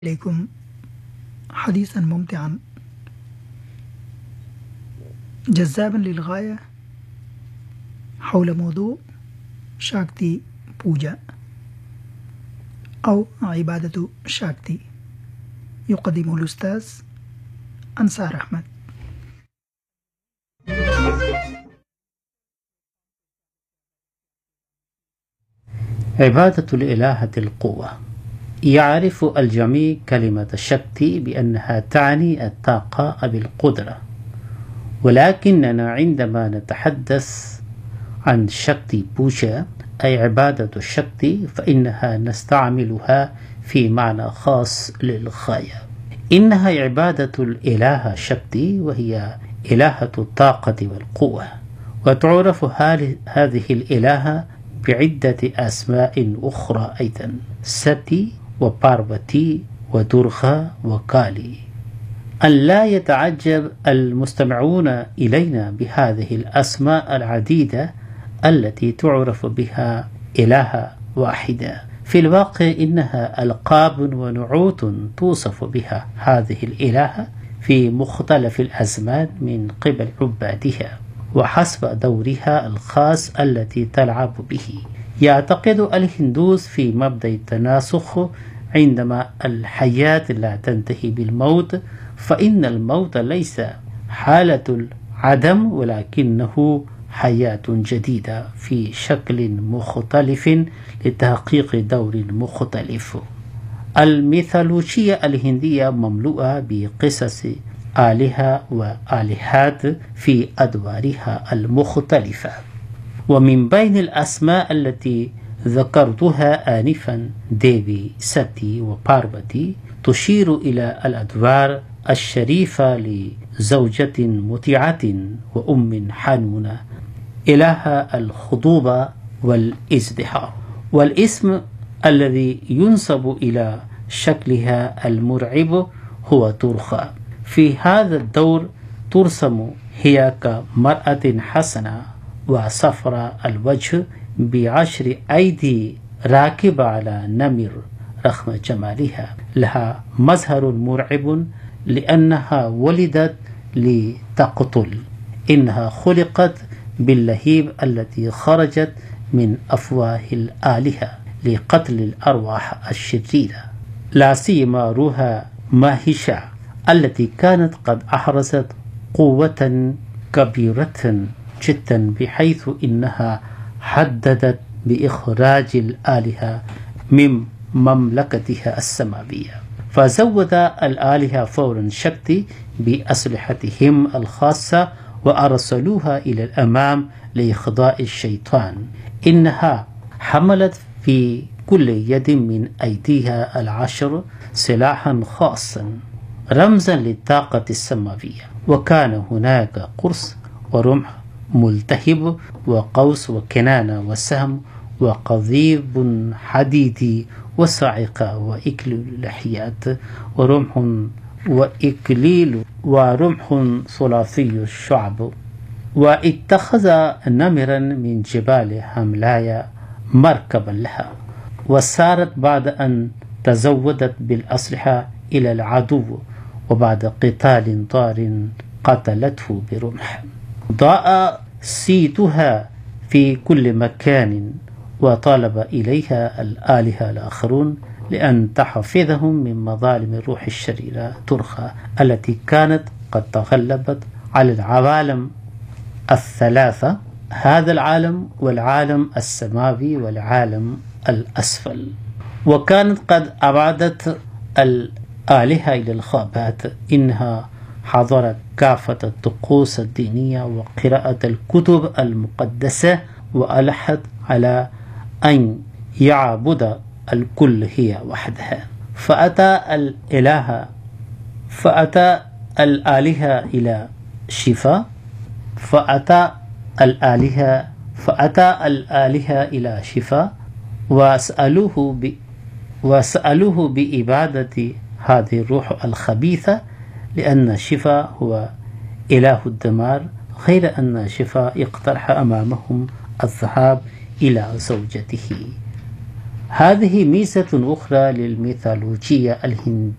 إليكم حديثا ممتعا جذابا للغاية حول موضوع شاكتي بوجا أو عبادة شاكتي، يقدمه الأستاذ أنصار أحمد. عبادة الإلهة القوة. يعرف الجميع كلمة شكتي بأنها تعني الطاقة بالقدرة، ولكننا عندما نتحدث عن شكتي بوجا أي عبادة الشكتي فإنها نستعملها في معنى خاص للغاية. إنها عبادة الإلهة شكتي، وهي إلهة الطاقة والقوة، وتعرف هذه الإلهة بعدة أسماء أخرى أيضا: ستي وباربتي ودرغا وكالي. أن لا يتعجب المستمعون إلينا بهذه الأسماء العديدة التي تعرف بها إلهة واحدة. في الواقع إنها ألقاب ونعوت توصف بها هذه الإلهة في مختلف الأزمان من قبل عبادها وحسب دورها الخاص التي تلعب به. يعتقد الهندوس في مبدأ التناسخ عندما الحياة لا تنتهي بالموت، فإن الموت ليس حالة العدم ولكنه حياة جديدة في شكل مختلف لتحقيق دور مختلف. الميثولوجيا الهندية مملوءة بقصص آلهة وآلهات في أدوارها المختلفة، ومن بين الأسماء التي ذكرتها آنفا ديفي، ستي وباربتي تشير إلى الأدوار الشريفة لزوجة مطيعة وأم حنونة، إله الخضوبة والازدهار. والاسم الذي ينسب إلى شكلها المرعب هو درغا. في هذا الدور ترسم هي كمرأة حسنة وصفراء الوجه ب10 أيدي راكبة على نمر. رغم جمالها لها مظهر مرعب لأنها ولدت لتقتل. إنها خلقت باللهيب التي خرجت من أفواه الآلهة لقتل الأرواح الشريرة، لا سيما روح ماهيشا التي كانت قد أحرزت قوة كبيرة جدا بحيث إنها حددت بإخراج الآلهة من مملكتها السماوية. فزود الآلهة فورا شكتي بأسلحتهم الخاصة وأرسلوها إلى الأمام لإخضاع الشيطان. إنها حملت في كل يد من أيديها 10 سلاحا خاصا رمزا للطاقة السماوية، وكان هناك قرص ورمح ملتهب وقوس وكنانة وسهم وقضيب حديدي وصاعقة وإكليل لحيات ورمح ثلاثي الشعب. واتخذ نمرا من جبال هملايا مركبا لها، وسارت بعد أن تزودت بالأسلحة إلى العدو، وبعد قتال ضار قتلته برمح. ضاء صيتها في كل مكان، وطالب إليها الآلهة الآخرون لأن تحفظهم من مظالم الروح الشريرة درغا التي كانت قد تغلبت على العوالم الثلاثة، هذا العالم والعالم السماوي والعالم الأسفل، وكانت قد أبعدت الآلهة إلى الغابات. إنها حضرت كافة الطقوس الدينية وقراءة الكتب المقدسة، وألحت على أن يعبد الكل هي وحدها. فأتى الآلهة إلى شفا إلى شفا وسألوه بإبادة هذه الروح الخبيثة، لأن شفا هو إله الدمار، غير أن شفا اقترح أمامهم الذهاب إلى زوجته. هذه ميزة أخرى للميثولوجية الهندية